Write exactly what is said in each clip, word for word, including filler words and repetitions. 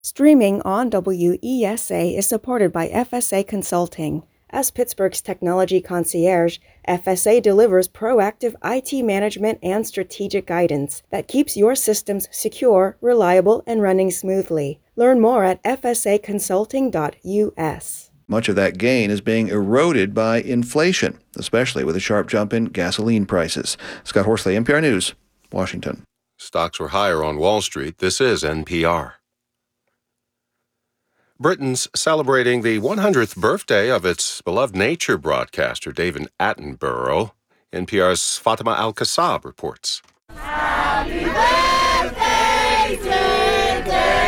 Streaming on W E S A is supported by F S A Consulting. As Pittsburgh's technology concierge, F S A delivers proactive I T management and strategic guidance that keeps your systems secure, reliable, and running smoothly. Learn more at f s a consulting dot u s. Much of that gain is being eroded by inflation, especially with a sharp jump in gasoline prices. Scott Horsley, N P R News, Washington. Stocks were higher on Wall Street. This is N P R. Britain's celebrating the one hundredth birthday of its beloved nature broadcaster, David Attenborough. N P R's Fatima Al-Kassab reports. Happy birthday to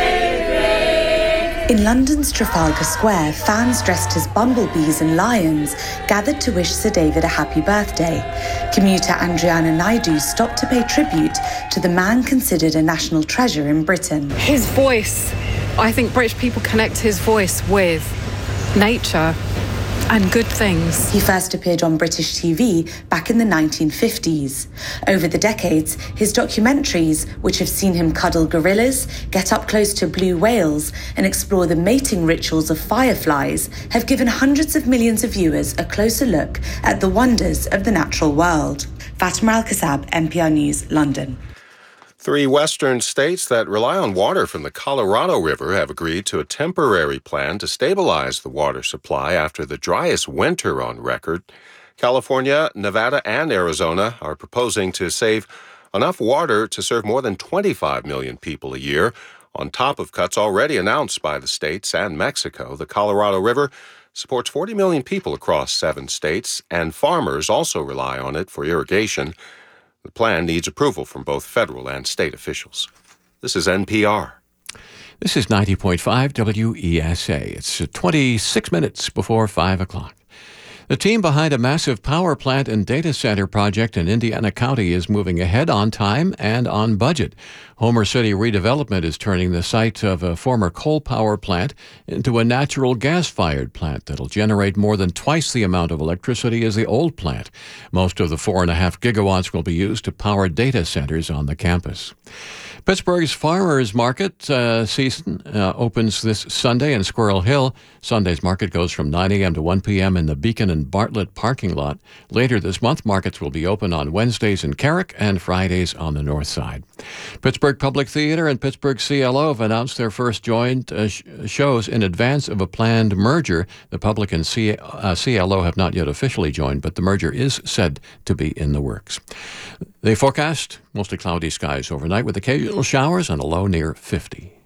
David! In London's Trafalgar Square, fans dressed as bumblebees and lions gathered to wish Sir David a happy birthday. Commuter Andriana Naidu stopped to pay tribute to the man considered a national treasure in Britain. His voice. I think British people connect his voice with nature and good things. He first appeared on British T V back in the nineteen fifties. Over the decades, his documentaries, which have seen him cuddle gorillas, get up close to blue whales, and explore the mating rituals of fireflies, have given hundreds of millions of viewers a closer look at the wonders of the natural world. Fatima Al-Kassab, N P R News, London. Three western states that rely on water from the Colorado River have agreed to a temporary plan to stabilize the water supply after the driest winter on record. California, Nevada, and Arizona are proposing to save enough water to serve more than twenty-five million people a year, on top of cuts already announced by the states and Mexico. The Colorado River supports forty million people across seven states, and farmers also rely on it for irrigation. The plan needs approval from both federal and state officials. This is N P R. This is ninety point five W E S A. It's twenty-six minutes before five o'clock. The team behind a massive power plant and data center project in Indiana County is moving ahead on time and on budget. Homer City Redevelopment is turning the site of a former coal power plant into a natural gas-fired plant that'll generate more than twice the amount of electricity as the old plant. Most of the four and a half gigawatts will be used to power data centers on the campus. Pittsburgh's Farmers Market uh, season uh, opens this Sunday in Squirrel Hill. Sunday's market goes from nine a.m. to one p.m. in the Beacon and Bartlett parking lot. Later this month, markets will be open on Wednesdays in Carrick and Fridays on the north side. Pittsburgh Public Theater and Pittsburgh C L O have announced their first joint uh, sh- shows in advance of a planned merger. The Public and C- uh, C L O have not yet officially joined, but the merger is said to be in the works. They forecast mostly cloudy skies overnight with occasional showers and a low near fifty.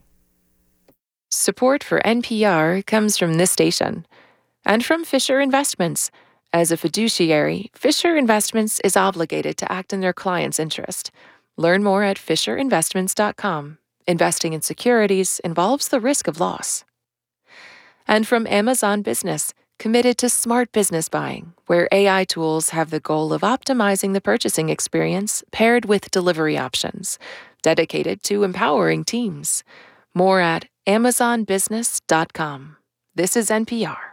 Support for N P R comes from this station and from Fisher Investments. As a fiduciary, Fisher Investments is obligated to act in their client's interest. Learn more at fisher investments dot com. Investing in securities involves the risk of loss. And from Amazon Business, committed to smart business buying, where A I tools have the goal of optimizing the purchasing experience paired with delivery options, dedicated to empowering teams. More at amazon business dot com. This is N P R.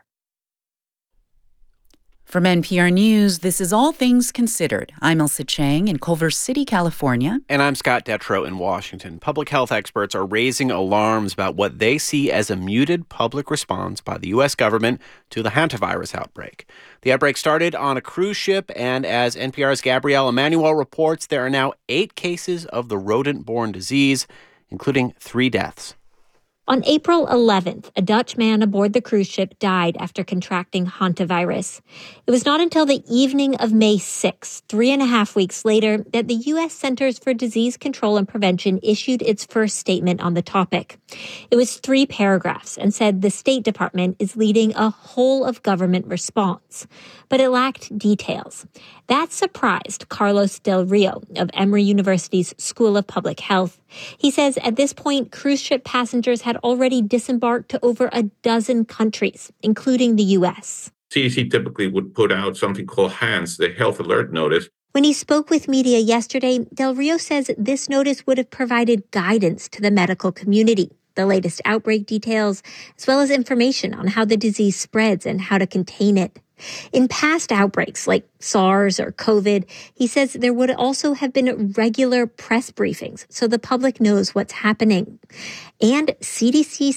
From N P R News, this is All Things Considered. I'm Elsa Chang in Culver City, California. And I'm Scott Detrow in Washington. Public health experts are raising alarms about what they see as a muted public response by the U S government to the hantavirus outbreak. The outbreak started on a cruise ship, and as N P R's Gabrielle Emanuel reports, there are now eight cases of the rodent-borne disease, including three deaths. On April eleventh, a Dutch man aboard the cruise ship died after contracting hantavirus. It was not until the evening of May sixth, three and a half weeks later, that the U S Centers for Disease Control and Prevention issued its first statement on the topic. It was three paragraphs and said the State Department is leading a whole-of-government response. But it lacked details. That surprised Carlos Del Rio of Emory University's School of Public Health. He says at this point, cruise ship passengers had already disembarked to over a dozen countries, including the U S. C D C typically would put out something called HANS, the Health Alert Notice. When he spoke with media yesterday, Del Rio says this notice would have provided guidance to the medical community, the latest outbreak details, as well as information on how the disease spreads and how to contain it. In past outbreaks like SARS or COVID, he says there would also have been regular press briefings so the public knows what's happening. And C D C